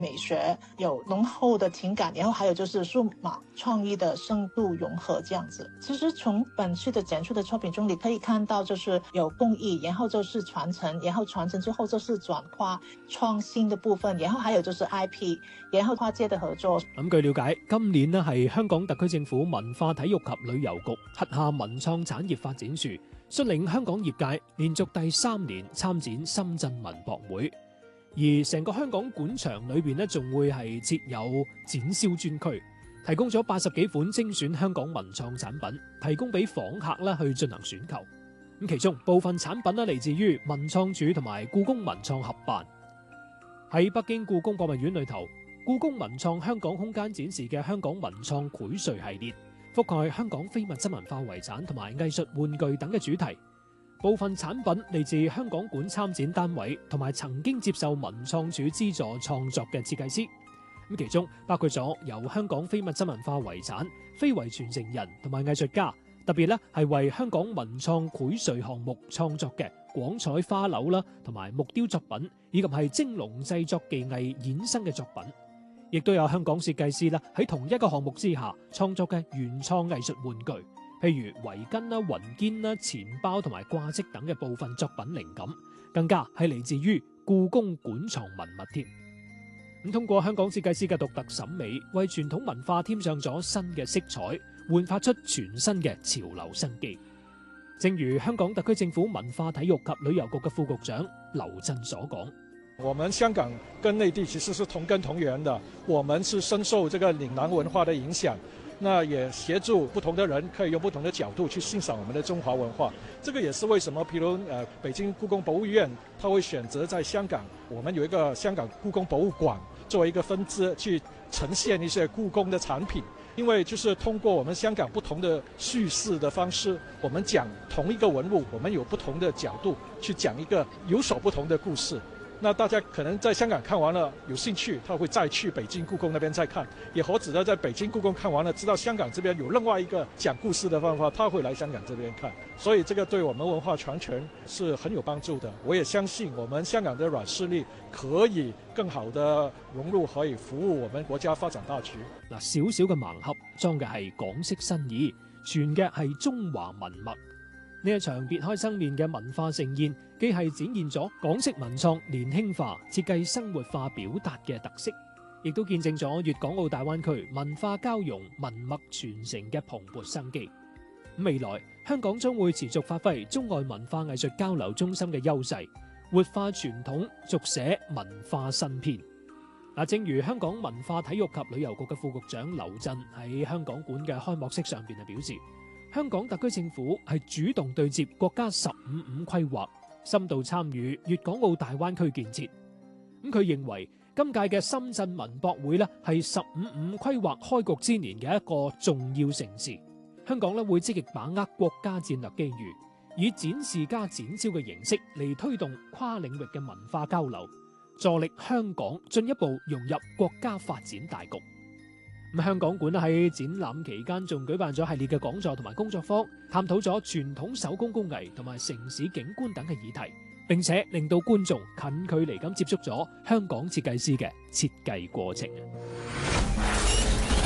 美学有浓厚的情感，然后还有就是数码创意的深度融合这样子。其实从本次的展出的作品中，你可以看到就是有工艺，然后就是传承，然后传承之後就是轉化創新的部分，然後還有就是 IP， 然後跨界的合作。 據了解，今年呢係香港特區政府文化體育及旅遊局轄下文創產業發展處率領香港業界連續第3年參展深圳文博會。而成個香港館場裏邊咧，仲會係設有展銷專區，提供咗80幾款精選香港文創產品，提供俾訪客啦去進行選購。咁其中部分產品咧嚟自於文創署同埋故宮文創合辦。喺北京故宮博物院裏頭，故宮文創香港空間展示嘅香港文創薈萃系列，覆蓋香港非物質文化遺產同埋藝術玩具等嘅主題。部分產品嚟自香港館參展單位同埋曾經接受文創署資助創作嘅設計師，咁其中包括咗由香港非物質文化遺產、非遺傳承人同埋藝術家，特別咧係為香港文創薈萃項目創作嘅廣彩花柳啦，同埋木雕作品，以及係蒸籠製作技藝衍生嘅作品，亦都有香港設計師啦喺同一個項目之下創作嘅原創藝術玩具。譬如圍巾啦、雲肩啦、錢包同埋掛飾等嘅部分作品靈感，更加係嚟自於故宮館藏文物添。咁通過香港設計師嘅獨特審美，為傳統文化添上咗新嘅色彩，煥發出全新嘅潮流生機。正如香港特區政府文化體育及旅遊局嘅副局長劉震所講： 我們香港跟內地其實是同根同源的，我們是深受這個嶺南文化的影響。那也協助不同的人可以用不同的角度去欣賞我們的中華文化，這個也是為什麼譬如北京故宮博物院，他會選擇在香港，我們有一個香港故宮博物館作為一個分支去呈現一些故宮的產品，因為就是通過我們香港不同的敘事的方式，我們講同一個文物，我們有不同的角度去講一個有所不同的故事。那大家可能在香港看完了有興趣，他會再去北京故宮那邊再看，也或者在北京故宮看完了知道香港這邊有另外一個講故事的方法，他會來香港這邊看，所以這個對我們文化傳承是很有幫助的。我也相信我們香港的軟實力可以更好的融入，可以服務我們國家發展大局。 嗱，小小嘅盲盒裝嘅係港式新意，傳嘅係中華文脈。呢一場別開生面嘅文化盛宴，既係展現咗港式文創年輕化、設計生活化表達嘅特色，亦都見證咗粵港澳大灣區文化交融、文脈傳承嘅蓬勃生機。未來香港將會持續發揮中外文化藝術交流中心嘅優勢，活化傳統，續寫文化新篇。正如香港文化體育及旅遊局嘅副局長劉震喺香港館嘅開幕式上邊表示，香港特區政府係主動對接國家15+5規劃，深度參與粵港澳大灣區建設。佢認為今屆嘅深圳文博會咧係15+5規劃開局之年嘅一個重要盛事。香港咧會積極把握國家戰略機遇，以展示加展銷嘅形式嚟推動跨領域嘅文化交流，助力香港進一步融入國家發展大局。香港館喺展覽期間仲舉辦咗系列嘅講座同埋工作坊，探討咗傳統手工工藝同埋城市景觀等嘅議題，並且令到觀眾近距離咁接觸咗香港設計師嘅設計過程。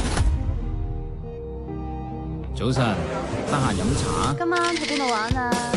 早晨，得閒飲茶？ 今晚去邊度玩啊？